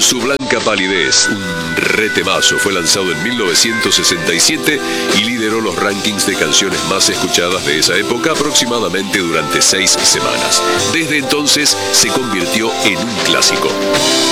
su blanca palidez, un retemazo, fue lanzado en 1967 y lideró los rankings de canciones más escuchadas de esa época aproximadamente durante 6 semanas. Desde entonces se convirtió en un clásico.